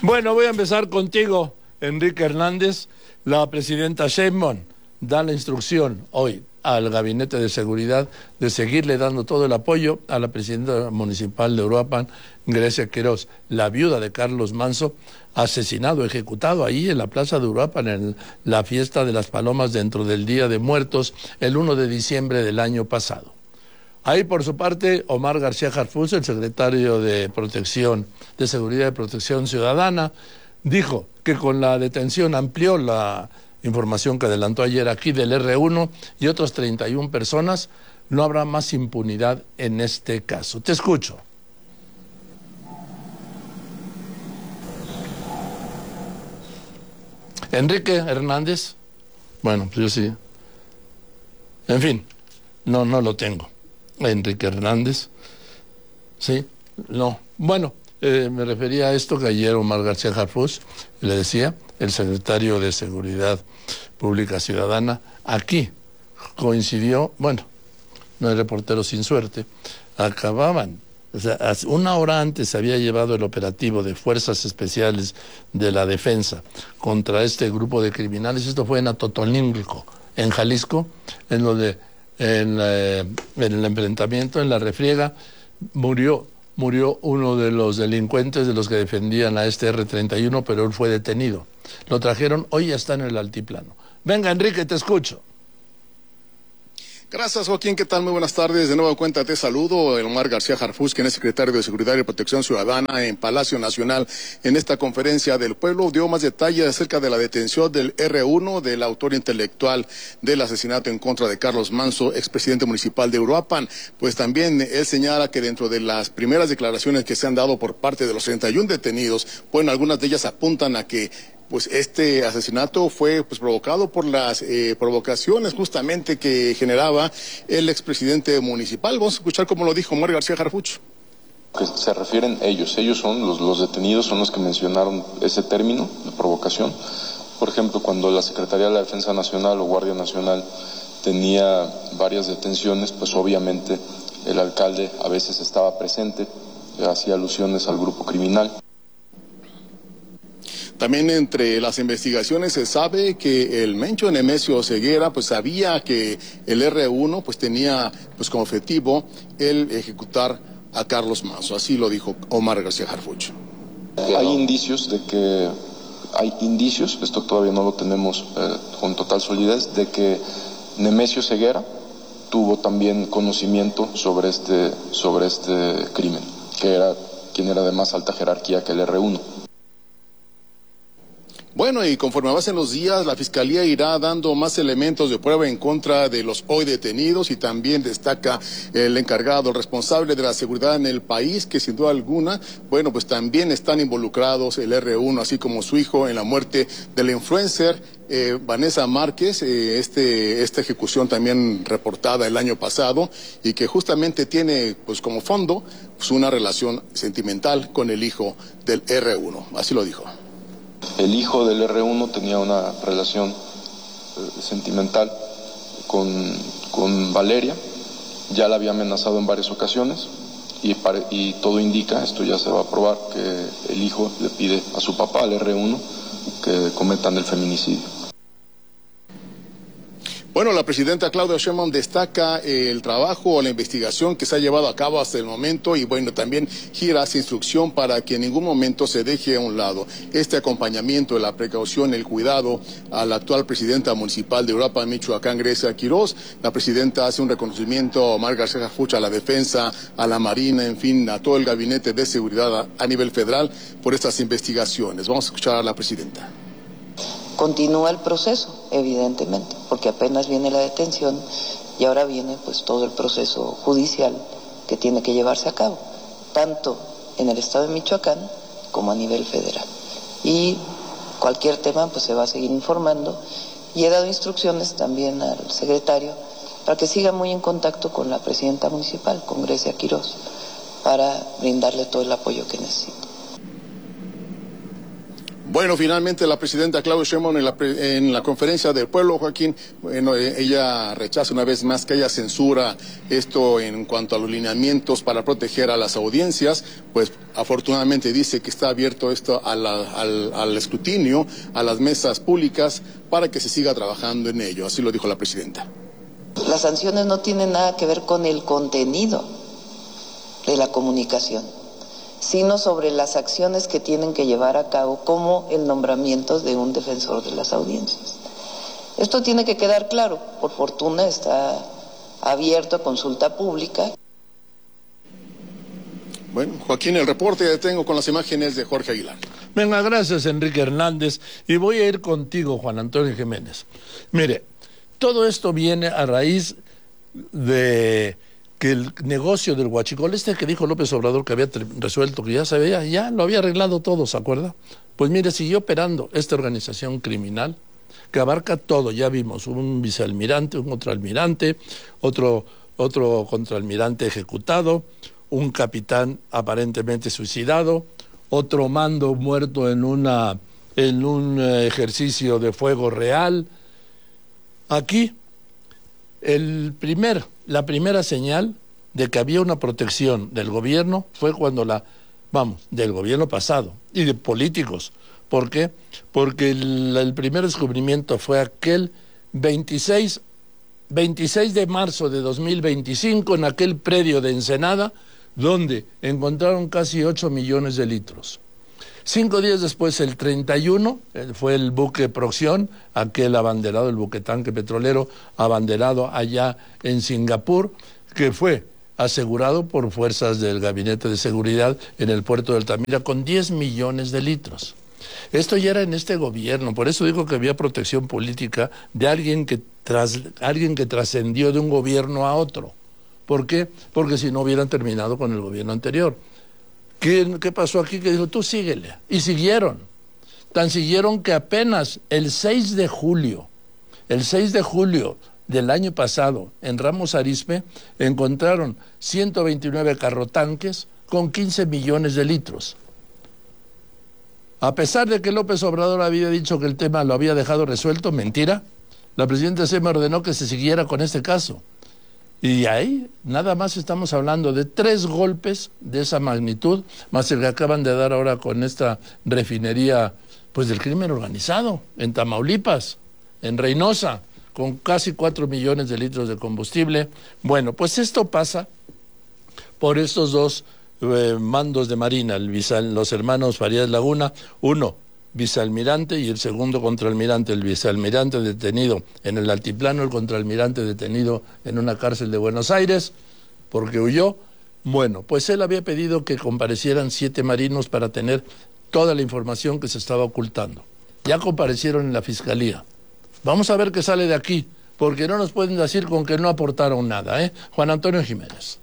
Bueno, voy a empezar contigo, Enrique Hernández. La presidenta Sheinbaum da la instrucción hoy al Gabinete de Seguridad de seguirle dando todo el apoyo a la presidenta municipal de Uruapan, Grecia Quiroz, la viuda de Carlos Manso, asesinado, ejecutado ahí en la plaza de Uruapan en la fiesta de las Palomas dentro del Día de Muertos, el 1 de diciembre del año pasado. Ahí, por su parte, Omar García Harfuch, el secretario de Seguridad y Protección Ciudadana, dijo que con la detención amplió la información que adelantó ayer aquí del R1 y otras 31 personas, no habrá más impunidad en este caso. Te escucho. Enrique Hernández, bueno, pues yo sí. En fin, no lo tengo. Enrique Hernández, sí, no. Bueno, me refería a esto que ayer Omar García Harfuch le decía, el secretario de Seguridad Pública Ciudadana, aquí coincidió, bueno, no hay reportero sin suerte, acababan, o sea, una hora antes se había llevado el operativo de Fuerzas Especiales de la Defensa contra este grupo de criminales. Esto fue en Atotonilco, en Jalisco, en el enfrentamiento, en la refriega, murió uno de los delincuentes de los que defendían a este R-31, pero él fue detenido. Lo trajeron, hoy ya está en el altiplano. Venga, Enrique, te escucho. Gracias, Joaquín. ¿Qué tal? Muy buenas tardes. De nueva cuenta te saludo. El Omar García Harfuch, quien es secretario de Seguridad y Protección Ciudadana en Palacio Nacional, en esta conferencia del pueblo, dio más detalles acerca de la detención del R1, del autor intelectual del asesinato en contra de Carlos Manso, expresidente municipal de Uruapan. Pues también él señala que dentro de las primeras declaraciones que se han dado por parte de los 31 detenidos, bueno, algunas de ellas apuntan a que pues este asesinato fue provocado por las provocaciones justamente que generaba el expresidente municipal. Vamos a escuchar cómo lo dijo Omar García Harfuch. Que se refieren ellos son los detenidos, son los que mencionaron ese término de provocación. Por ejemplo, cuando la Secretaría de la Defensa Nacional o Guardia Nacional tenía varias detenciones, pues obviamente el alcalde a veces estaba presente, hacía alusiones al grupo criminal. También entre las investigaciones se sabe que el mencho Nemesio Ceguera pues sabía que el R1 pues tenía pues como objetivo el ejecutar a Carlos Manso. Así lo dijo Omar García Harfuch. Hay indicios, esto todavía no lo tenemos con total solidez, de que Nemesio Ceguera tuvo también conocimiento sobre este crimen, quien era de más alta jerarquía que el R1. Bueno, y conforme avancen los días, la Fiscalía irá dando más elementos de prueba en contra de los hoy detenidos, y también destaca el encargado, el responsable de la seguridad en el país, que sin duda alguna, bueno, pues también están involucrados el R1, así como su hijo, en la muerte de la influencer Vanessa Márquez, esta ejecución también reportada el año pasado, y que justamente tiene pues como fondo pues una relación sentimental con el hijo del R1, así lo dijo. El hijo del R1 tenía una relación sentimental con Valeria, ya la había amenazado en varias ocasiones y todo indica, esto ya se va a probar, que el hijo le pide a su papá, al R1, que cometan el feminicidio. Bueno, la presidenta Claudia Sheinbaum destaca el trabajo o la investigación que se ha llevado a cabo hasta el momento, y bueno, también gira esa instrucción para que en ningún momento se deje a un lado este acompañamiento, la precaución, el cuidado a la actual presidenta municipal de Uruapan, Michoacán, Grecia Quiroz. La presidenta hace un reconocimiento a Omar García Harfuch, a la defensa, a la Marina, en fin, a todo el gabinete de seguridad a nivel federal por estas investigaciones. Vamos a escuchar a la presidenta. Continúa el proceso, evidentemente, porque apenas viene la detención y ahora viene pues todo el proceso judicial que tiene que llevarse a cabo, tanto en el estado de Michoacán como a nivel federal. Y cualquier tema pues se va a seguir informando, y he dado instrucciones también al secretario para que siga muy en contacto con la presidenta municipal, con Grecia Quiroz, para brindarle todo el apoyo que necesita. Bueno, finalmente la presidenta Claudia Sheinbaum en la conferencia del pueblo, Joaquín, bueno, ella rechaza una vez más que haya censura esto en cuanto a los lineamientos para proteger a las audiencias, pues afortunadamente dice que está abierto esto al escrutinio, a las mesas públicas, para que se siga trabajando en ello, así lo dijo la presidenta. Las sanciones no tienen nada que ver con el contenido de la comunicación, sino sobre las acciones que tienen que llevar a cabo, como el nombramiento de un defensor de las audiencias. Esto tiene que quedar claro. Por fortuna está abierto a consulta pública. Bueno, Joaquín, el reporte ya tengo con las imágenes de Jorge Aguilar. Venga, gracias, Enrique Hernández. Y voy a ir contigo, Juan Antonio Jiménez. Mire, todo esto viene a raíz de que el negocio del huachicol, que dijo López Obrador que había resuelto, que ya sabía, ya lo había arreglado todo, ¿se acuerda? Pues mire, siguió operando esta organización criminal que abarca todo. Ya vimos un vicealmirante, un contraalmirante, otro contraalmirante ejecutado, un capitán aparentemente suicidado, otro mando muerto en un ejercicio de fuego real. Aquí la primera señal de que había una protección del gobierno fue cuando del gobierno pasado y de políticos. ¿Por qué? Porque el primer descubrimiento fue aquel 26 de marzo de 2025 en aquel predio de Ensenada, donde encontraron casi 8 millones de litros. 5 días después, el 31, fue el buque Procyon, aquel abanderado, el buque tanque petrolero abanderado allá en Singapur, que fue asegurado por fuerzas del Gabinete de Seguridad en el puerto de Altamira con 10 millones de litros. Esto ya era en este gobierno, por eso digo que había protección política de alguien que trascendió de un gobierno a otro. ¿Por qué? Porque si no hubieran terminado con el gobierno anterior. ¿Qué pasó aquí? Que dijo, tú síguele. Y siguieron. Tan siguieron que apenas el 6 de julio del año pasado, en Ramos Arizpe, encontraron 129 carrotanques con 15 millones de litros. A pesar de que López Obrador había dicho que el tema lo había dejado resuelto, mentira, la presidenta Sheinbaum ordenó que se siguiera con este caso. Y ahí nada más estamos hablando de 3 golpes de esa magnitud, más el que acaban de dar ahora con esta refinería pues del crimen organizado, en Tamaulipas, en Reynosa, con casi 4 millones de litros de combustible. Bueno, pues esto pasa por estos dos mandos de Marina, los hermanos Farías Laguna, uno vicealmirante y el segundo contraalmirante, el vicealmirante detenido en el altiplano, el contraalmirante detenido en una cárcel de Buenos Aires porque huyó. Bueno, pues él había pedido que comparecieran 7 marinos para tener toda la información que se estaba ocultando. Ya comparecieron en la fiscalía. Vamos a ver qué sale de aquí, porque no nos pueden decir con que no aportaron nada, ¿eh? Juan Antonio Jiménez.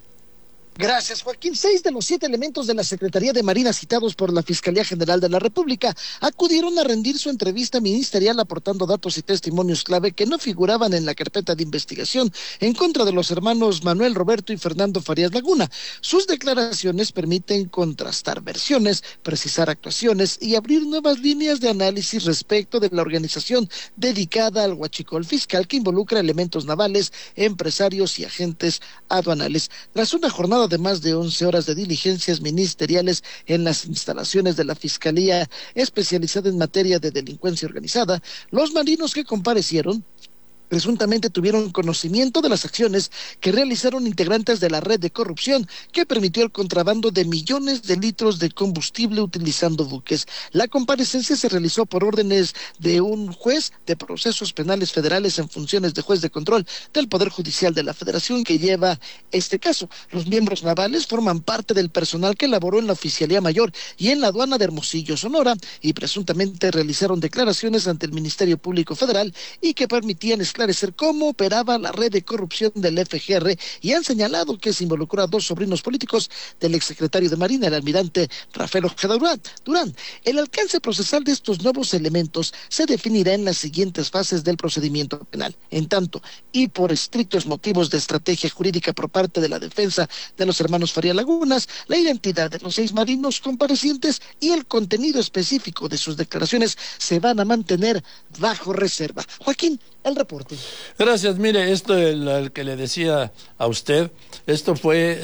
Gracias, Joaquín. 6 de los 7 elementos de la Secretaría de Marina citados por la Fiscalía General de la República acudieron a rendir su entrevista ministerial aportando datos y testimonios clave que no figuraban en la carpeta de investigación en contra de los hermanos Manuel Roberto y Fernando Farías Laguna. Sus declaraciones permiten contrastar versiones, precisar actuaciones y abrir nuevas líneas de análisis respecto de la organización dedicada al huachicol fiscal que involucra elementos navales, empresarios y agentes aduanales. Tras una jornada de más de 11 horas de diligencias ministeriales en las instalaciones de la Fiscalía especializada en materia de delincuencia organizada, los marinos que comparecieron presuntamente tuvieron conocimiento de las acciones que realizaron integrantes de la red de corrupción que permitió el contrabando de millones de litros de combustible utilizando buques. La comparecencia se realizó por órdenes de un juez de procesos penales federales en funciones de juez de control del Poder Judicial de la Federación que lleva este caso. Los miembros navales forman parte del personal que laboró en la Oficialía Mayor y en la aduana de Hermosillo, Sonora, y presuntamente realizaron declaraciones ante el Ministerio Público Federal y que permitían esclarecer esclarecer cómo operaba la red de corrupción del FGR y han señalado que se involucró a 2 sobrinos políticos del exsecretario de Marina, el almirante Rafael Ojeda Durán. El alcance procesal de estos nuevos elementos se definirá en las siguientes fases del procedimiento penal. En tanto, y por estrictos motivos de estrategia jurídica por parte de la defensa de los hermanos Faría Lagunas, la identidad de los 6 marinos comparecientes y el contenido específico de sus declaraciones se van a mantener bajo reserva. Joaquín, el reporte. Gracias. Mire, esto el que le decía a usted, esto fue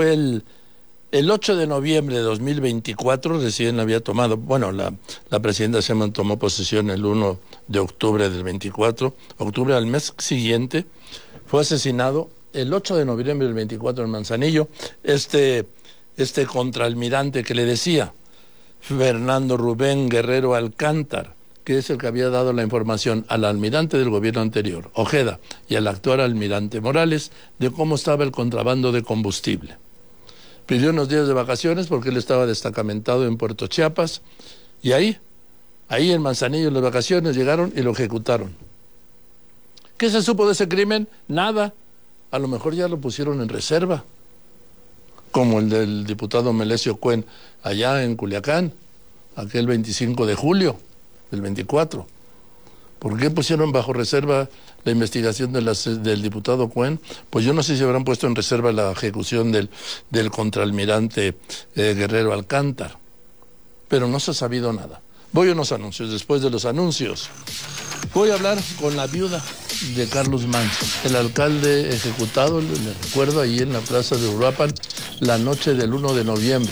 el 8 de noviembre de 2024, recién había tomado, bueno, la presidenta Sheinbaum tomó posesión el 1 de octubre del 24, octubre al mes siguiente, fue asesinado el 8 de noviembre del 24 en Manzanillo, este contraalmirante que le decía, Fernando Rubén Guerrero Alcántar, que es el que había dado la información al almirante del gobierno anterior, Ojeda, y al actual almirante Morales, de cómo estaba el contrabando de combustible. Pidió unos días de vacaciones porque él estaba destacamentado en Puerto Chiapas, y ahí en Manzanillo, en las vacaciones, llegaron y lo ejecutaron. ¿Qué se supo de ese crimen? Nada. A lo mejor ya lo pusieron en reserva, como el del diputado Melesio Cuen allá en Culiacán, aquel 25 de julio del 24. ¿Por qué pusieron bajo reserva la investigación del diputado Cuen? Pues yo no sé si habrán puesto en reserva la ejecución del contraalmirante Guerrero Alcántar, pero no se ha sabido nada. Voy a unos anuncios. Después de los anuncios voy a hablar con la viuda de Carlos Manso, el alcalde ejecutado, le recuerdo, ahí en la plaza de Uruapan, la noche del 1 de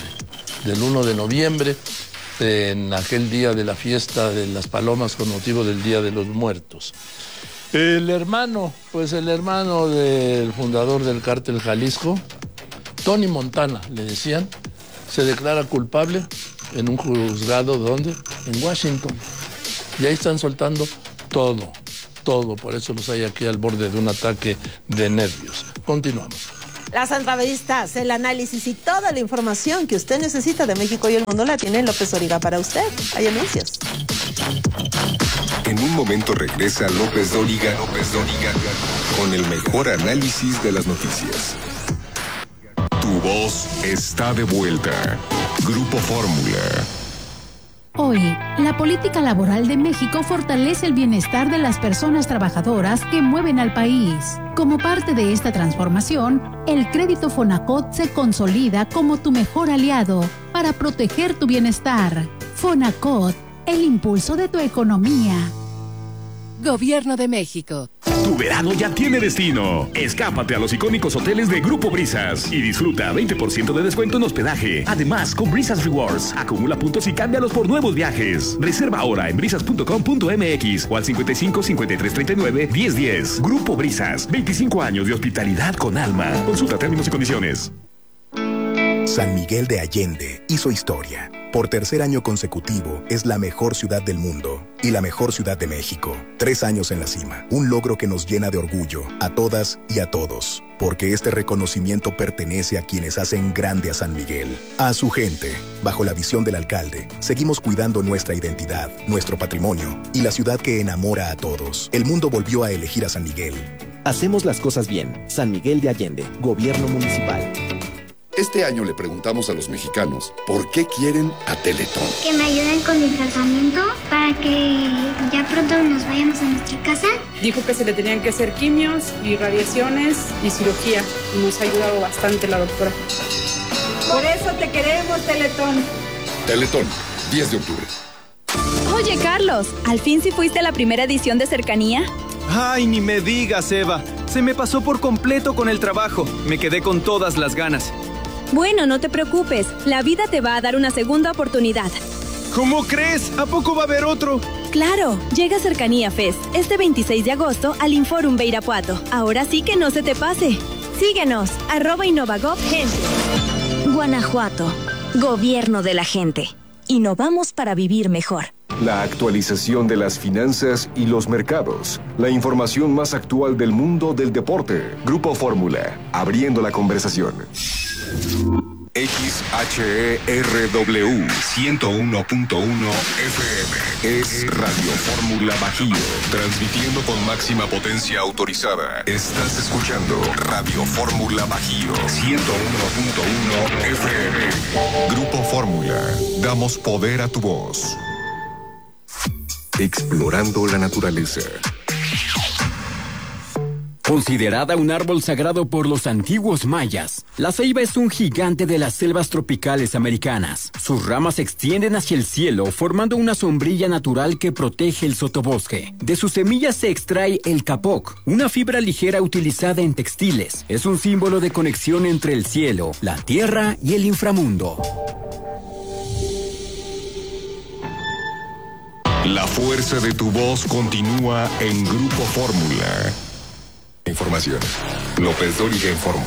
noviembre, en aquel día de la fiesta de las palomas con motivo del Día de los Muertos. El hermano del fundador del cártel Jalisco, Tony Montana, le decían, se declara culpable en un juzgado, ¿dónde? En Washington. Y ahí están soltando todo, por eso los hay aquí al borde de un ataque de nervios. Continuamos. Las entrevistas, el análisis y toda la información que usted necesita de México y el mundo la tiene López Dóriga para usted. Hay anuncios. En un momento regresa López Dóriga con el mejor análisis de las noticias. Tu voz está de vuelta. Grupo Fórmula. Hoy, la política laboral de México fortalece el bienestar de las personas trabajadoras que mueven al país. Como parte de esta transformación, el crédito Fonacot se consolida como tu mejor aliado para proteger tu bienestar. Fonacot, el impulso de tu economía. Gobierno de México. Tu verano ya tiene destino. Escápate a los icónicos hoteles de Grupo Brisas y disfruta 20% de descuento en hospedaje. Además, con Brisas Rewards, acumula puntos y cámbialos por nuevos viajes. Reserva ahora en brisas.com.mx o al 55 53 39 10 10. Grupo Brisas, 25 años de hospitalidad con alma. Consulta términos y condiciones. San Miguel de Allende hizo historia. Por tercer año consecutivo, es la mejor ciudad del mundo y la mejor ciudad de México. 3 años en la cima, un logro que nos llena de orgullo a todas y a todos, porque este reconocimiento pertenece a quienes hacen grande a San Miguel, a su gente. Bajo la visión del alcalde, seguimos cuidando nuestra identidad, nuestro patrimonio y la ciudad que enamora a todos. El mundo volvió a elegir a San Miguel. Hacemos las cosas bien. San Miguel de Allende, Gobierno Municipal. Este año le preguntamos a los mexicanos por qué quieren a Teletón. Que me ayuden con mi tratamiento para que ya pronto nos vayamos a nuestra casa. Dijo que se le tenían que hacer quimios y radiaciones y cirugía. Y nos ha ayudado bastante la doctora. Por eso te queremos, Teletón. Teletón, 10 de octubre. Oye, Carlos, ¿al fin sí fuiste a la primera edición de Cercanía? Ay, ni me digas, Eva. Se me pasó por completo con el trabajo. Me quedé con todas las ganas. Bueno, no te preocupes. La vida te va a dar una segunda oportunidad. ¿Cómo crees? ¿A poco va a haber otro? Claro, llega Cercanía Fest este 26 de agosto al Inforum de Irapuato. Ahora sí que no se te pase. Síguenos, @InnovaGovGente. Guanajuato, Gobierno de la gente. Innovamos para vivir mejor. La actualización de las finanzas y los mercados. La información más actual del mundo del deporte. Grupo Fórmula, abriendo la conversación. XHERW 101.1 FM. Es Radio Fórmula Bajío, transmitiendo con máxima potencia autorizada. Estás escuchando Radio Fórmula Bajío 101.1 FM. Grupo Fórmula, damos poder a tu voz. Explorando la naturaleza. Considerada un árbol sagrado por los antiguos mayas, la ceiba es un gigante de las selvas tropicales americanas. Sus ramas se extienden hacia el cielo, formando una sombrilla natural que protege el sotobosque. De sus semillas se extrae el capoc, una fibra ligera utilizada en textiles. Es un símbolo de conexión entre el cielo, la tierra y el inframundo. La fuerza de tu voz continúa en Grupo Fórmula. Información. López Dóriga informa.